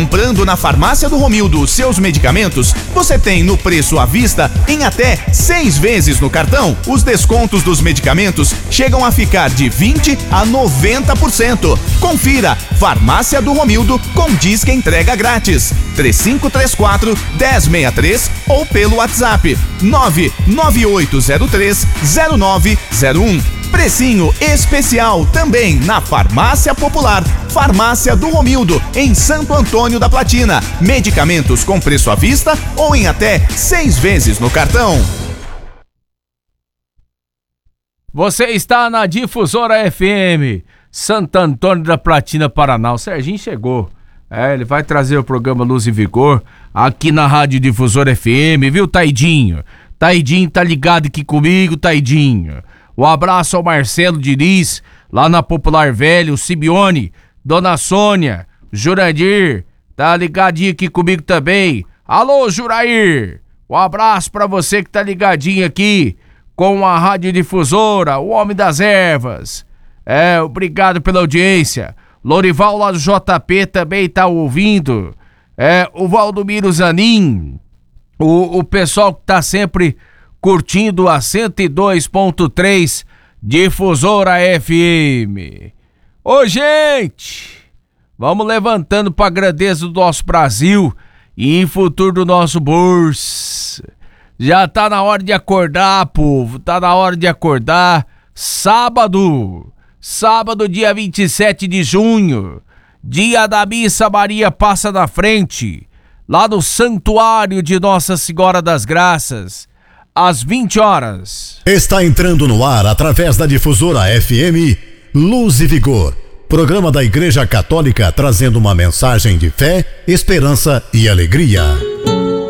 Comprando na Farmácia do Romildo seus medicamentos, você tem no preço à vista em até 6 vezes no cartão. Os descontos dos medicamentos chegam a ficar de 20% a 90%. Confira, Farmácia do Romildo com disque entrega grátis. 3534-1063 ou pelo WhatsApp 99803-0901. Precinho especial também na Farmácia Popular, Farmácia do Romildo, em Santo Antônio da Platina. Medicamentos com preço à vista ou em até 6 vezes no cartão. Você está na Difusora FM, Santo Antônio da Platina, Paraná. O Serginho chegou. Ele vai trazer o programa Luz e Vigor aqui na Rádio Difusora FM, viu, Taidinho? Taidinho tá ligado aqui comigo, Taidinho. Um abraço ao Marcelo Diniz, lá na Popular Velho, o Simeone, Dona Sônia, Jurandir, tá ligadinho aqui comigo também. Alô, Jurair, um abraço pra você que tá ligadinho aqui com a Rádio Difusora, o Homem das Ervas. Obrigado pela audiência. Lorival lá do JP também tá ouvindo. O Valdomiro Zanin, o pessoal que tá sempre curtindo a 102.3 Difusora FM. Ô, gente, vamos levantando pra grandeza do nosso Brasil e futuro do nosso bolso. Já tá na hora de acordar, povo, tá na hora de acordar. Sábado, dia 27 de junho, dia da Missa Maria Passa na Frente, lá no Santuário de Nossa Senhora das Graças, às 20 horas. Está entrando no ar, através da Difusora FM, Luz e Vigor, programa da Igreja Católica trazendo uma mensagem de fé, esperança e alegria.